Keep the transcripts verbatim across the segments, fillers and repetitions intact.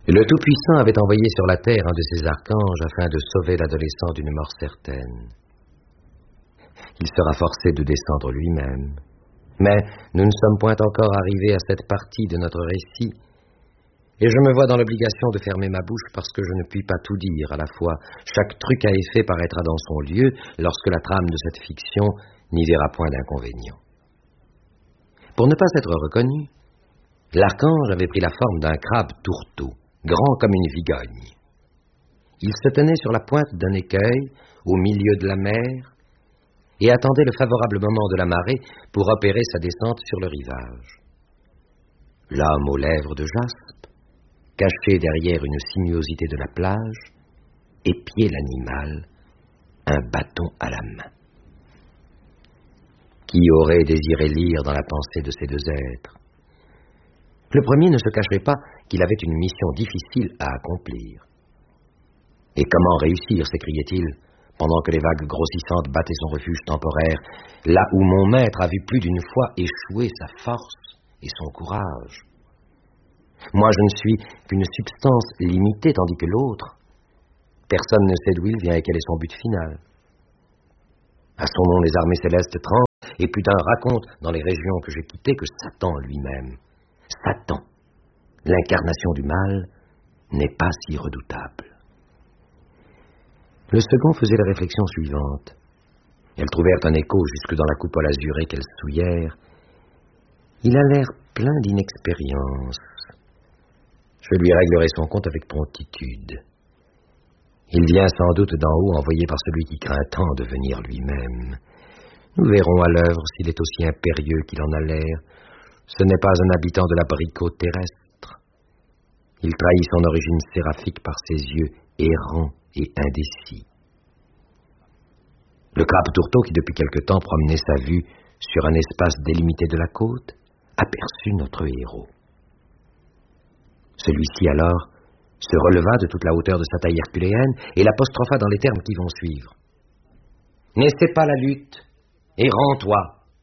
Le Tout-Puissant avait envoyé sur la terre un de ses archanges afin de sauver l'adolescent d'une mort certaine. Il sera forcé de descendre lui-même. Mais nous ne sommes point encore arrivés à cette partie de notre récit, et je me vois dans l'obligation de fermer ma bouche parce que je ne puis pas tout dire à la fois. Chaque truc à effet paraîtra dans son lieu lorsque la trame de cette fiction n'y verra point d'inconvénient. Pour ne pas être reconnu, l'archange avait pris la forme d'un crabe tourteau, grand comme une vigogne. Il se tenait sur la pointe d'un écueil, au milieu de la mer, et attendait le favorable moment de la marée pour opérer sa descente sur le rivage. L'homme aux lèvres de jaspe, caché derrière une sinuosité de la plage, épiait l'animal, un bâton à la main. Qui aurait désiré lire dans la pensée de ces deux êtres? Le premier ne se cachait pas qu'il avait une mission difficile à accomplir. « Et comment réussir » s'écriait-il, pendant que les vagues grossissantes battaient son refuge temporaire, là où mon maître a vu plus d'une fois échouer sa force et son courage. Moi, je ne suis qu'une substance limitée, tandis que l'autre, personne ne sait d'où il vient et quel est son but final. À son nom, les armées célestes tremblent, et plus d'un raconte dans les régions que j'ai quittées que Satan lui-même, Satan, l'incarnation du mal, n'est pas si redoutable. Le second faisait la réflexion suivante. Elles trouvèrent un écho jusque dans la coupole azurée qu'elles souillèrent. Il a l'air plein d'inexpérience. Je lui réglerai son compte avec promptitude. Il vient sans doute d'en haut, envoyé par celui qui craint tant de venir lui-même. Nous verrons à l'œuvre s'il est aussi impérieux qu'il en a l'air. Ce n'est pas un habitant de l'abricot terrestre. Il trahit son origine séraphique par ses yeux errants et indécis. Le crabe tourteau, qui depuis quelque temps promenait sa vue sur un espace délimité de la côte, aperçut notre héros. Celui-ci alors se releva de toute la hauteur de sa taille herculéenne et l'apostropha dans les termes qui vont suivre. « N'essaie pas la lutte, et rends-toi.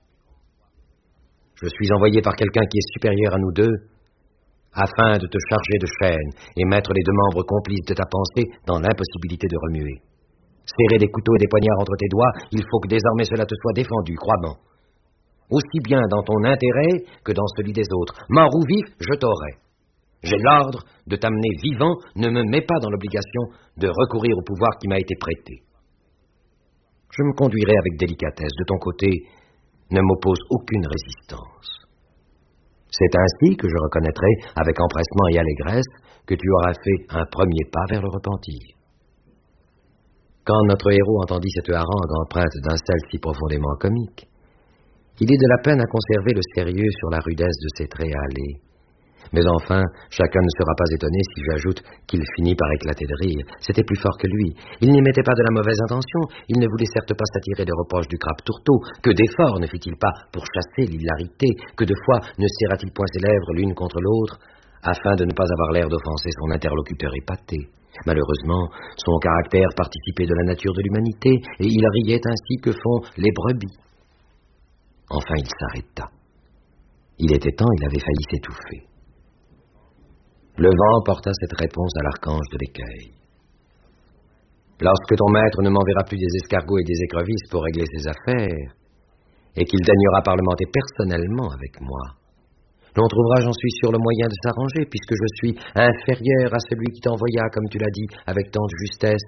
Je suis envoyé par quelqu'un qui est supérieur à nous deux, afin de te charger de chaînes et mettre les deux membres complices de ta pensée dans l'impossibilité de remuer. Serrer des couteaux et des poignards entre tes doigts, il faut que désormais cela te soit défendu, crois-moi. Aussi bien dans ton intérêt que dans celui des autres. Mort ou vif, je t'aurai. J'ai l'ordre de t'amener vivant, ne me mets pas dans l'obligation de recourir au pouvoir qui m'a été prêté. Je me conduirai avec délicatesse. De ton côté, ne m'oppose aucune résistance. C'est ainsi que je reconnaîtrai, avec empressement et allégresse, que tu auras fait un premier pas vers le repentir. » Quand notre héros entendit cette harangue empreinte d'un sel si profondément comique, il eut de la peine à conserver le sérieux sur la rudesse de ses traits hâlés. Mais enfin, chacun ne sera pas étonné si j'ajoute qu'il finit par éclater de rire. C'était plus fort que lui. Il n'y mettait pas de la mauvaise intention. Il ne voulait certes pas s'attirer des reproches du crabe tourteau. Que d'efforts ne fit-il pas pour chasser l'hilarité? Que de fois ne serra-t-il point ses lèvres l'une contre l'autre, afin de ne pas avoir l'air d'offenser son interlocuteur épaté? Malheureusement, son caractère participait de la nature de l'humanité, et il riait ainsi que font les brebis. Enfin, il s'arrêta. Il était temps, il avait failli s'étouffer. Le vent porta cette réponse à l'archange de l'écueil. Lorsque ton maître ne m'enverra plus des escargots et des écrevisses pour régler ses affaires, et qu'il daignera parlementer personnellement avec moi, l'on trouvera, j'en suis sûr, le moyen de s'arranger, puisque je suis inférieur à celui qui t'envoya, comme tu l'as dit, avec tant de justesse.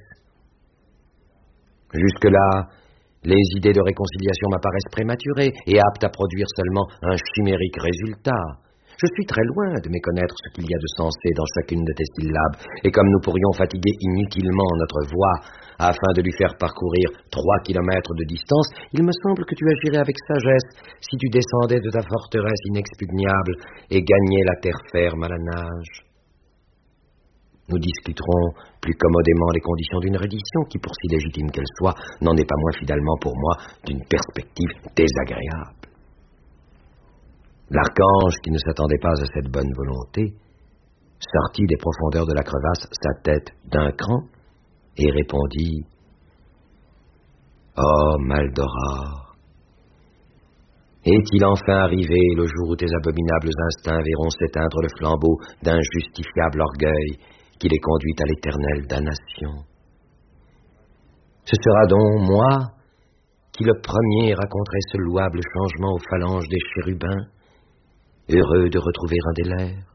Jusque-là, les idées de réconciliation m'apparaissent prématurées et aptes à produire seulement un chimérique résultat. Je suis très loin de méconnaître ce qu'il y a de sensé dans chacune de tes syllabes, et comme nous pourrions fatiguer inutilement notre voix afin de lui faire parcourir trois kilomètres de distance, il me semble que tu agirais avec sagesse si tu descendais de ta forteresse inexpugnable et gagnais la terre ferme à la nage. Nous discuterons plus commodément les conditions d'une reddition qui, pour si légitime qu'elle soit, n'en est pas moins fidèlement pour moi d'une perspective désagréable. L'archange, qui ne s'attendait pas à cette bonne volonté, sortit des profondeurs de la crevasse sa tête d'un cran et répondit « Oh, Maldoror, Est-il enfin arrivé le jour où tes abominables instincts verront s'éteindre le flambeau d'injustifiable orgueil qui les conduit à l'éternelle damnation? Ce sera donc moi qui le premier raconterai ce louable changement aux phalanges des chérubins, heureux de retrouver un des leurs.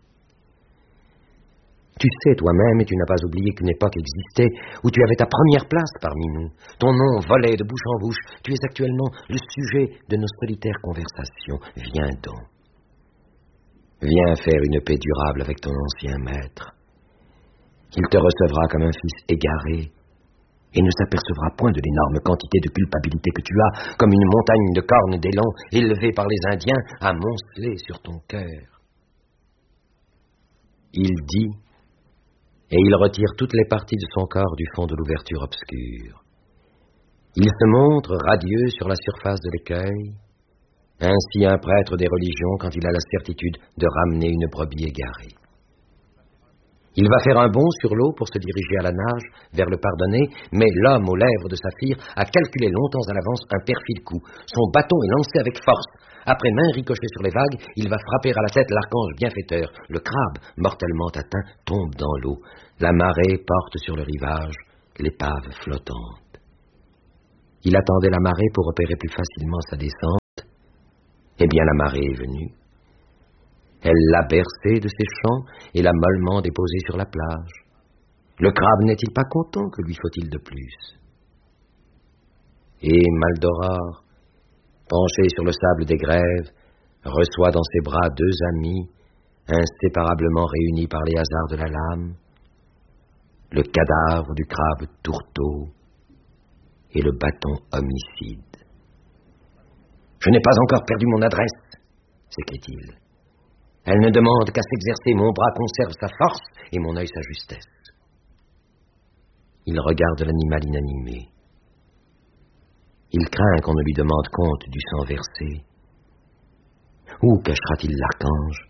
Tu sais toi-même, et tu n'as pas oublié qu'une époque existait où tu avais ta première place parmi nous. Ton nom volait de bouche en bouche. Tu es actuellement le sujet de nos solitaires conversations. Viens donc. Viens faire une paix durable avec ton ancien maître. Il te recevra comme un fils égaré et ne s'apercevra point de l'énorme quantité de culpabilité que tu as, comme une montagne de cornes d'élan élevée par les Indiens, amoncelée sur ton cœur. Il dit, et il retire toutes les parties de son corps du fond de l'ouverture obscure. Il se montre radieux sur la surface de l'écueil, ainsi un prêtre des religions quand il a la certitude de ramener une brebis égarée. Il va faire un bond sur l'eau pour se diriger à la nage vers le pardonné, mais l'homme aux lèvres de saphir a calculé longtemps à l'avance un perfide coup. Son bâton est lancé avec force. Après main ricochée sur les vagues, il va frapper à la tête l'archange bienfaiteur. Le crabe, mortellement atteint, tombe dans l'eau. La marée porte sur le rivage l'épave flottante. Il attendait la marée pour opérer plus facilement sa descente. Eh bien, la marée est venue. Elle l'a bercé de ses chants et l'a mollement déposé sur la plage. Le crabe n'est-il pas content? Que lui faut-il de plus? Et Maldoror, penché sur le sable des grèves, reçoit dans ses bras deux amis, inséparablement réunis par les hasards de la lame, le cadavre du crabe tourteau et le bâton homicide. « Je n'ai pas encore perdu mon adresse, » s'écrie-t-il. « Elle ne demande qu'à s'exercer, mon bras conserve sa force et mon œil sa justesse. » Il regarde l'animal inanimé. Il craint qu'on ne lui demande compte du sang versé. Où cachera-t-il l'archange?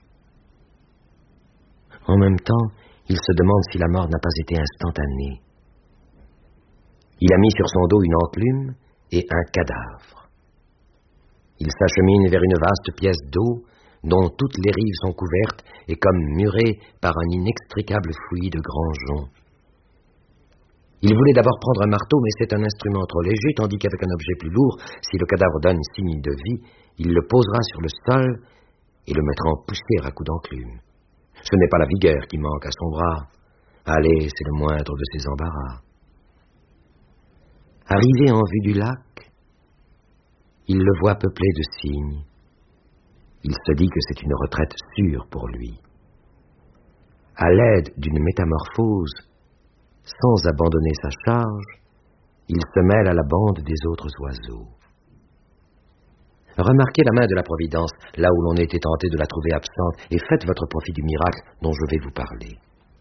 En même temps, il se demande si la mort n'a pas été instantanée. Il a mis sur son dos une enclume et un cadavre. Il s'achemine vers une vaste pièce d'eau dont toutes les rives sont couvertes et comme murées par un inextricable fouillis de grands joncs. Il voulait d'abord prendre un marteau, mais c'est un instrument trop léger, tandis qu'avec un objet plus lourd, si le cadavre donne signe de vie, il le posera sur le sol et le mettra en poussière à coups d'enclume. Ce n'est pas la vigueur qui manque à son bras. Allez, c'est le moindre de ses embarras. Arrivé en vue du lac, il le voit peuplé de cygnes. Il se dit que c'est une retraite sûre pour lui. À l'aide d'une métamorphose, sans abandonner sa charge, il se mêle à la bande des autres oiseaux. Remarquez la main de la Providence, là où l'on était tenté de la trouver absente, et faites votre profit du miracle dont je vais vous parler.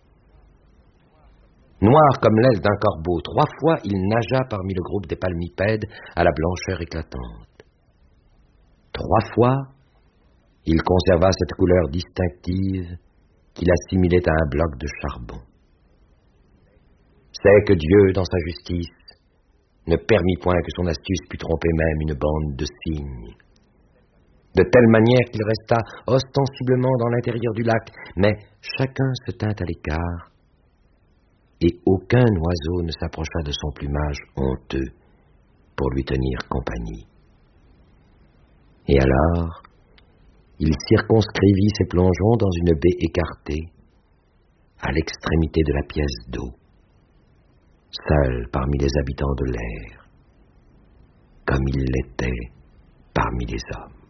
Noir comme l'aile d'un corbeau, trois fois il nagea parmi le groupe des palmipèdes à la blancheur éclatante. Trois fois, il conserva cette couleur distinctive qu'il assimilait à un bloc de charbon. C'est que Dieu, dans sa justice, ne permit point que son astuce pût tromper même une bande de cygnes. De telle manière qu'il resta ostensiblement dans l'intérieur du lac, mais chacun se tint à l'écart, et aucun oiseau ne s'approcha de son plumage honteux pour lui tenir compagnie. Et alors, il circonscrivit ses plongeons dans une baie écartée, à l'extrémité de la pièce d'eau, seul parmi les habitants de l'air, comme il l'était parmi les hommes.